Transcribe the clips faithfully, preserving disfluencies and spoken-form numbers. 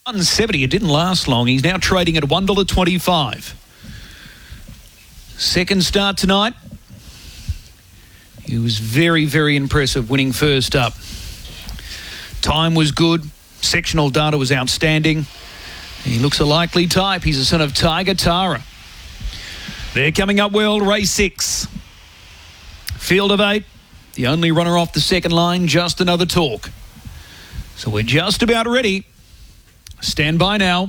one seventy. It didn't last long. He's now trading at one dollar twenty-five. Second start tonight. He was very, very impressive, winning first up. Time was good. Sectional data was outstanding. He looks a likely type. He's a son of Tiger Tara. They're coming up well, race six. Field of eight. The only runner off the second line, Just Another Talk. So we're just about ready. Stand by now.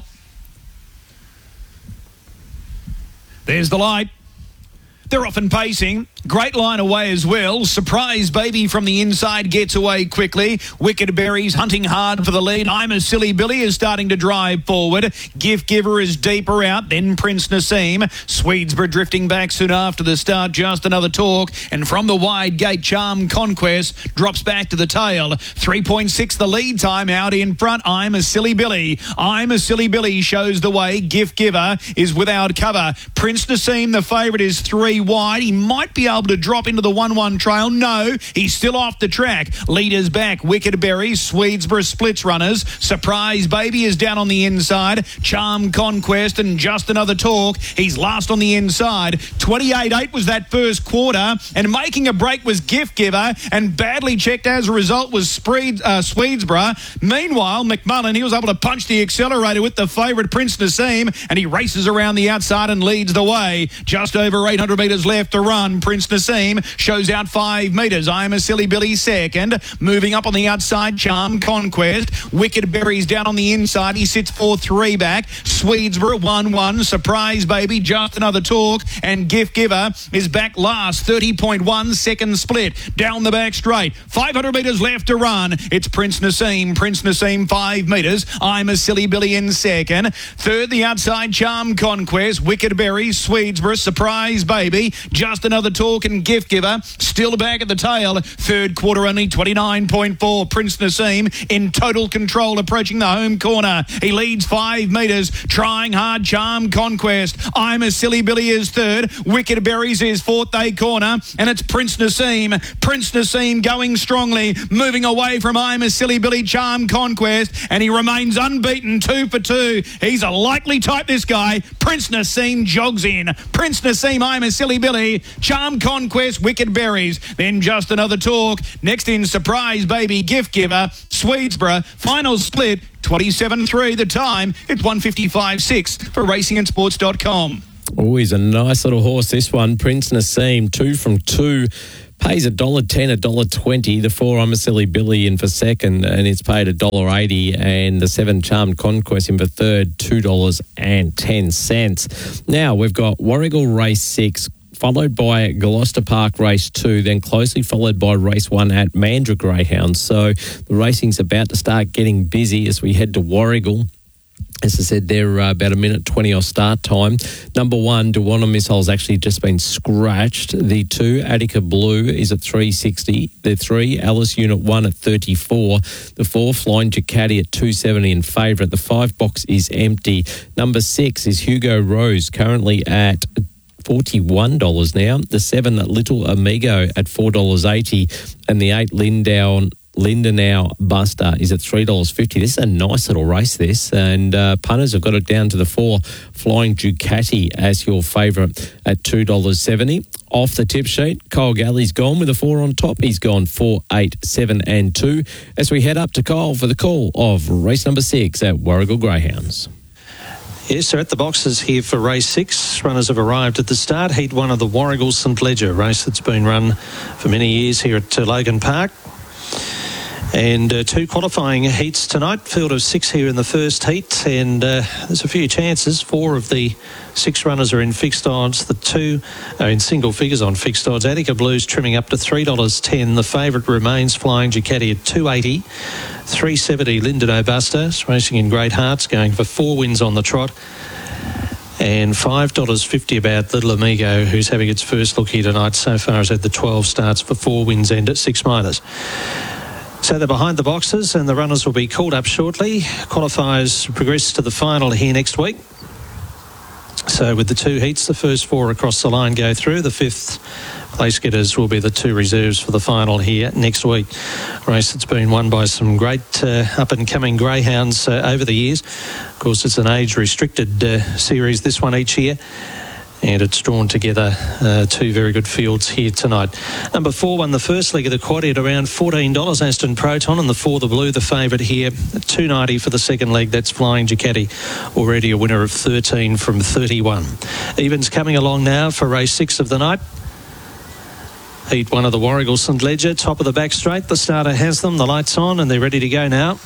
There's the light. They're off and pacing. Great line away as well. Surprise Baby from the inside gets away quickly. Wicked Berries hunting hard for the lead. I'm a Silly Billy is starting to drive forward. Gift Giver is deeper out. Then Prince Nassim. Swedesborough drifting back soon after the start. Just Another Talk. And from the wide gate, Charm Conquest drops back to the tail. three point six the lead time out in front. I'm a Silly Billy. I'm a Silly Billy shows the way. Gift Giver is without cover. Prince Nassim, the favourite, is three wide. He might be able to drop into the one one trail. No, he's still off the track. Leaders back. Wicked Berries, Swedesborough splits runners. Surprise Baby is down on the inside. Charm Conquest and Just Another Talk. He's last on the inside. twenty-eight eight was that first quarter, and making a break was Gift Giver, and badly checked as a result was Spreed, uh, Swedesborough. Meanwhile, McMullen, he was able to punch the accelerator with the favourite Prince Nassim, and he races around the outside and leads the way. Just over eight hundred metres left to run. Prince Nassim shows out five metres. I'm a Silly Billy second. Moving up on the outside, Charm Conquest. Wicked Berries down on the inside. He sits four three back. Swedesborough one one. Surprise Baby, Just Another Talk. And Gift Giver is back last. thirty point one second split. Down the back straight. five hundred metres left to run. It's Prince Nassim. Prince Nassim five metres. I'm a Silly Billy in second. Third, the outside, Charm Conquest. Wicked Berries, Swedesborough, Surprise Baby, Just Another Talk and Gift Giver. Still back at the tail. Third quarter only twenty-nine point four. Prince Nassim in total control approaching the home corner. He leads five metres. Trying hard, Charm Conquest. I'm a Silly Billy is third. Wicked Berries is fourth, they corner. And it's Prince Nassim. Prince Nassim going strongly. Moving away from I'm a Silly Billy, Charm Conquest. And he remains unbeaten, two for two. He's a likely type, this guy. Prince Nassim jogs in. Prince Nassim, I'm a Silly Billy. Charm Conquest, Wicked Berries. Then Just Another Talk. Next in Surprise Baby, Gift Giver, Swedesborough. Final split, twenty-seven three the time. It's one fifty-five six for racing and sports dot com. Oh, he's a nice little horse, this one. Prince Nassim, two from two. Pays a dollar ten, a dollar twenty. The four, I'm a Silly Billy, in for second, and it's paid a dollar eighty. And the seven, Charmed Conquest, in for third, two dollars and ten cents. Now we've got Warragul Race Six, followed by Gloucester Park Race two, then closely followed by Race one at Mandurah Greyhound. So the racing's about to start getting busy as we head to Warragul. As I said, they're uh, about a minute twenty off start time. Number one, Dewana Missile's actually just been scratched. The two, Attica Blue, is at three sixty. The three, Alice Unit one at thirty-four. The four, Flying Ducati at two seventy in favourite. The five box is empty. Number six is Hugo Rose, currently at forty-one dollars now. The seven, Little Amigo, at four dollars eighty. And the eight, Lindown Lindenau Buster, is at three dollars fifty. This is a nice little race, this. And uh, punters have got it down to the four, Flying Ducati, as your favourite at two dollars seventy. Off the tip sheet, Kyle Galley's gone with a four on top. He's gone four, eight, seven and two. As we head up to Kyle for the call of race number six at Warragul Greyhounds. Yes, they're at the boxes here for race six. Runners have arrived at the start. Heat one of the Warragul St Ledger race that's been run for many years here at uh, Logan Park. And uh, two qualifying heats tonight. Field of six here in the first heat, and uh, there's a few chances. Four of the six runners are in fixed odds. The two are in single figures on fixed odds. Attica Blues trimming up to three dollars ten. The favourite remains Flying Ducati at two eighty. three seventy, Linden O'Buster, racing in Great Hearts, going for four wins on the trot. And five dollars fifty about Little Amigo, who's having its first look here tonight. So far has had the twelve starts for four wins and at six milers. So they're behind the boxes, and the runners will be called up shortly. Qualifiers progress to the final here next week. So with the two heats, the first four across the line go through. The fifth Place getters will be the two reserves for the final here next week. Race that's been won by some great uh, up-and-coming greyhounds uh, over the years. Of course, it's an age-restricted uh, series, this one each year. And it's drawn together uh, two very good fields here tonight. Number four won the first leg of the quad at around fourteen dollars, Aston Proton, and the four, the blue, the favourite here, two ninety for the second leg. That's Flying Ducati, already a winner of thirteen from thirty-one. Evens coming along now for race six of the night. Heat one of the Warragul St Ledger, top of the back straight. The starter has them, the lights on, and they're ready to go now.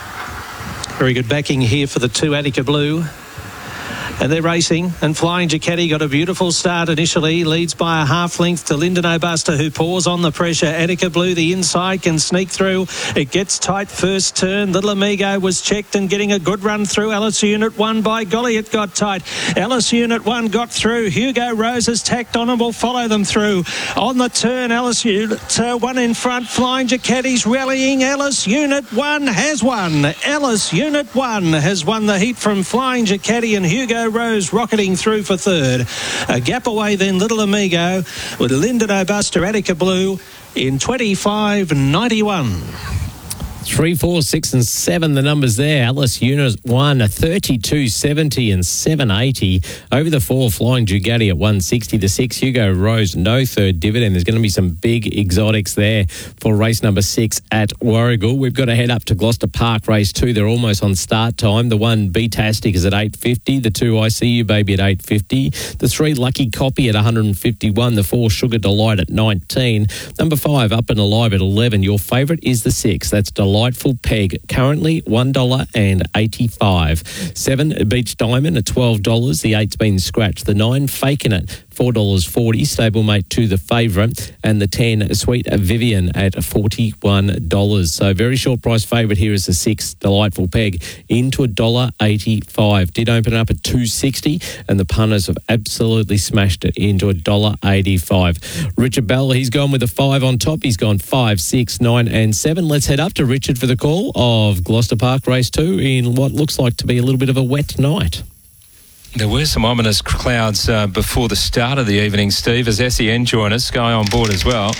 Very good backing here for the two, Attica Blue. And they're racing, and Flying Ducati got a beautiful start initially, leads by a half length to Lyndon O'Buster, who pours on the pressure. Attica Blue, the inside, can sneak through. It gets tight first turn. Little Amigo was checked and getting a good run through. Alice Unit one, by golly, it got tight. Alice Unit one got through. Hugo Rose has tacked on and will follow them through. On the turn, Alice Unit uh, one in front. Flying Ducati's rallying. Alice Unit one has won. Alice Unit one has won the heat from Flying Ducati, and Hugo Rose rocketing through for third. A gap away then, Little Amigo, with Lyndon O'Buster, Attica Blue in twenty-five ninety-one. Three, four, six, and seven, the numbers there. Alice Unit one, a thirty-two seventy and seven eighty. Over the four, Flying Ducati at one sixty. The six, Hugo Rose, no third dividend. There's going to be some big exotics there for race number six at Warragul. We've got to head up to Gloucester Park, race two. They're almost on start time. The one, Beatastic, is at eight fifty. The two, I See You Baby, at eight fifty. The three, Lucky Copy, at one fifty-one. The four, Sugar Delight, at nineteen. Number five, Up and Alive, at eleven. Your favourite is the six. That's Delightful Peg, currently one dollar eighty-five. Seven, Beach Diamond, at twelve dollars. The eight's been scratched. The nine, Faking It, four dollars forty. Stablemate to the favourite. And the ten, Sweet Vivian, at forty-one dollars. So very short price favourite here is the six, Delightful Peg, into one dollar eighty-five. Did open up at two sixty, and the punters have absolutely smashed it into one dollar eighty-five. Richard Bell, he's gone with a five on top. He's gone five, six, nine, and seven. Let's head up to Richard for the call of Gloucester Park race two in what looks like to be a little bit of a wet night. There were some ominous clouds uh, before the start of the evening, Steve, as S E N joined us, Sky on board as well.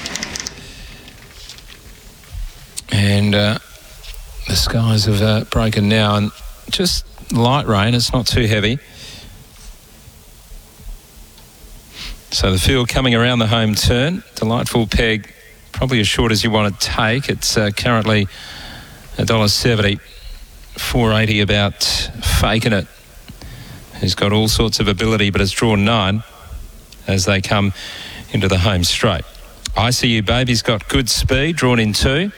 And uh, the skies have uh, broken now, and just light rain, it's not too heavy. So the field coming around the home turn. Delightful Peg, probably as short as you want to take. It's uh, currently one dollar seventy. four eighty about Faking It, who's got all sorts of ability but has drawn nine as they come into the home straight. I See You Baby's got good speed, drawn in two.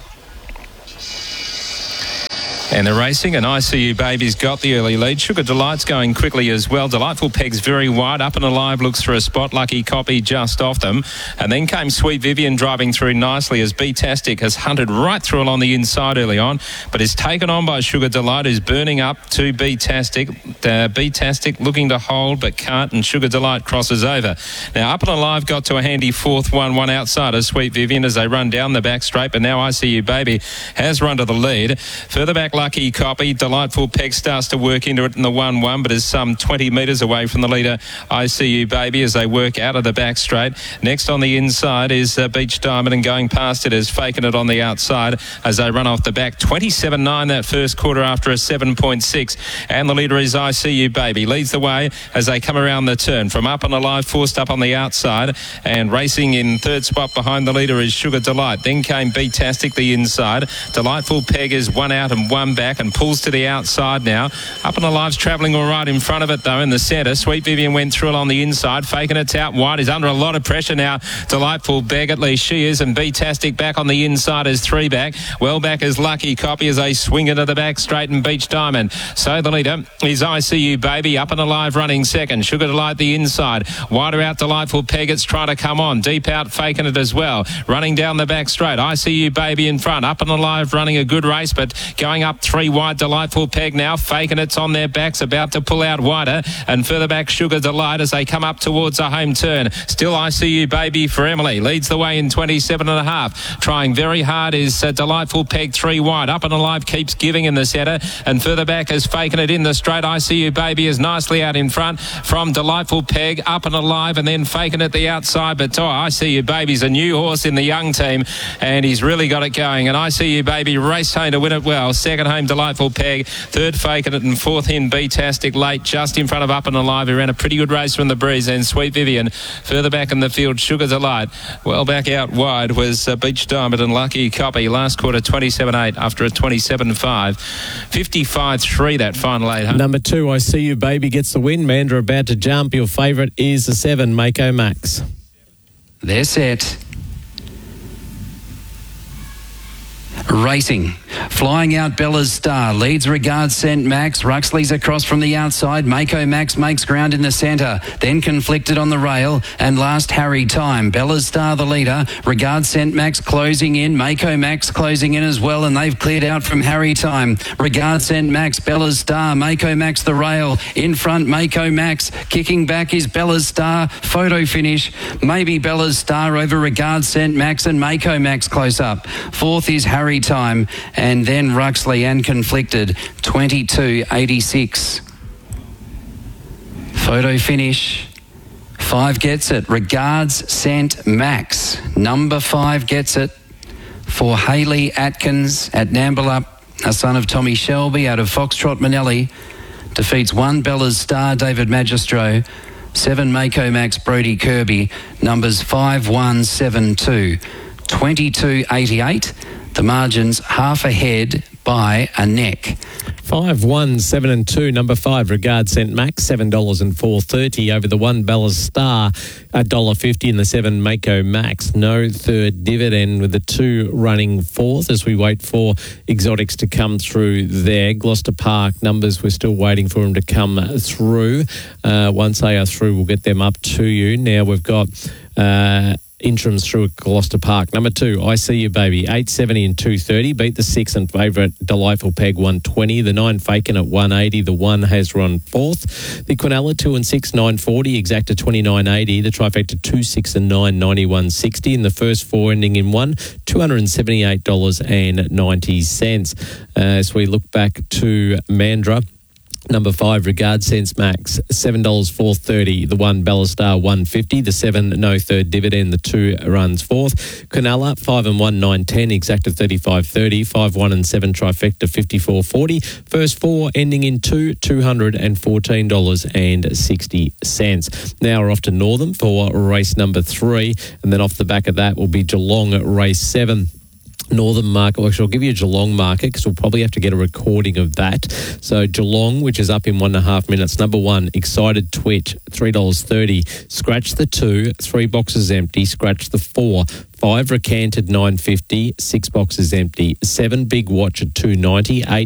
And they're racing, and I See You Baby's got the early lead. Sugar Delight's going quickly as well. Delightful Peg's very wide. Up and Alive looks for a spot. Lucky Copy just off them. And then came Sweet Vivian driving through nicely as Beatastic has hunted right through along the inside early on, but is taken on by Sugar Delight, who's burning up to Beatastic. Uh, Beatastic looking to hold but can't, and Sugar Delight crosses over. Now Up and Alive got to a handy fourth one, one outside of Sweet Vivian as they run down the back straight, but now I See You Baby has run to the lead. Further back, Lucky Copy. Delightful Peg starts to work into it in the one one, but is some twenty metres away from the leader, I See You Baby, as they work out of the back straight. Next on the inside is uh, Beach Diamond, and going past it is Faking It on the outside as they run off the back. twenty-seven nine that first quarter after a seven point six, and the leader is I See You Baby. Leads the way as they come around the turn. From Up and Alive, forced up on the outside, and racing in third spot behind the leader is Sugar Delight. Then came Beatastic the inside. Delightful Peg is one out and one back and pulls to the outside now. Up and Alive's travelling all right in front of it though in the centre. Sweet Vivian went through along the inside. Faking It's out wide. Is under a lot of pressure now. Delightful Peg, at least she is, and Beatastic back on the inside as three back. Well back is Lucky Copy as they swing into the back straight, and Beach Diamond. So the leader is I See You Baby. Up and Alive running second. Sugar Delight the inside. Wider out Delightful Peg. It's trying to come on. Deep out Faking It as well. Running down the back straight. I See You Baby in front. Up and Alive running a good race, but going up up. Three wide, Delightful Peg now. Faking it's on their backs, about to pull out wider. And further back, Sugar Delight as they come up towards a home turn. Still, I See You Baby for Emily. Leads the way in twenty-seven and a half. Trying very hard is uh, Delightful Peg, three wide. Up and Alive keeps giving in the centre. And further back is Faking it in the straight. I See You Baby is nicely out in front from Delightful Peg. Up and Alive and then Faking it the outside. But oh, I See You Baby's a new horse in the young team and he's really got it going. And I See You Baby raced home to win it well. Second home, Delightful Peg. Third, Faking it. And fourth in, Beatastic Late, just in front of Up and Alive, who ran a pretty good race from the breeze. And Sweet Vivian further back in the field, Sugar Delight. Well back out wide was uh, Beach Diamond and Lucky Copy. Last quarter twenty-seven eight after a twenty-seven five. fifty-five three that final eight. Number two, I See You Baby gets the win. Mandra about to jump. Your favourite is the seven, Mako Max. They're set. Racing. Flying out, Bella's Star. Leads Regard Sent Max. Ruxley's across from the outside. Mako Max makes ground in the centre. Then Conflicted on the rail. And last, Harry Time. Bella's Star the leader. Regard Sent Max closing in. Mako Max closing in as well. And they've cleared out from Harry Time. Regard Sent Max. Bella's Star. Mako Max the rail. In front, Mako Max. Kicking back is Bella's Star. Photo finish. Maybe Bella's Star over Regard Sent Max and Mako Max close up. Fourth is Harry Time. And then Ruxley and Conflicted, twenty-two eighty-six. Photo finish. Five gets it. Regards Sent Max. Number five gets it for Hayley Atkins at Nambalup, a son of Tommy Shelby out of Foxtrot Manelli. Defeats one, Bella's Star, David Magistro. Seven, Mako Max, Brody Kirby. Numbers five one seven two. twenty-two eighty-eight. The margin's half ahead by a neck. Five, one, seven and two. Number five, Regard Sent Max, seven dollars and four thirty over the one, Bella's Star, a dollar fifty, and the seven, Mako Max. No third dividend with the two running fourth as we wait for exotics to come through there. Gloucester Park numbers, we're still waiting for them to come through. Uh, once they are through, we'll get them up to you. Now we've got Uh, interims through at Gloucester Park. Number two, I See You Baby, eight seventy and two thirty. Beat the six and favourite Delightful Peg, one twenty. The nine, Fakin' at one eighty. The one has run fourth. The Quinella, two and six, nine forty. Exacta, twenty-nine eighty. The trifecta, two, six and nine, ninety-one sixty. And the first four ending in one, two hundred seventy-eight dollars and ninety cents. Uh, as we look back to Mandra, number five, Regard Sense Max, seven dollars four thirty. The one, Bella Star, one fifty. The seven, no third dividend. The two runs fourth. Quinella, five and one, nine ten. Exacta, thirty-five thirty. Five, one and seven trifecta, fifty-four forty. First four ending in two, two hundred fourteen dollars and sixty cents. Now we're off to Northam for race number three, and then off the back of that will be Geelong at race seven. Northern market, well, I'll give you a Geelong market because we'll probably have to get a recording of that. So Geelong, which is up in one and a half minutes. Number one, Excited Twitch, three dollars thirty. Scratch the two, three boxes empty. Scratch the four. Five, Recanted, nine fifty. Six boxes empty. Seven, Big Watch at two ninety. Eight,